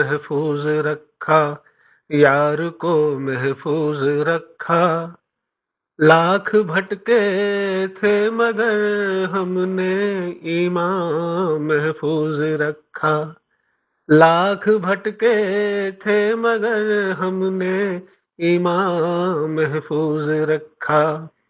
महफूज रखा, यार को महफूज रखा। लाख भटके थे मगर हमने ईमान महफूज रखा। लाख भटके थे मगर हमने ईमान महफूज रखा।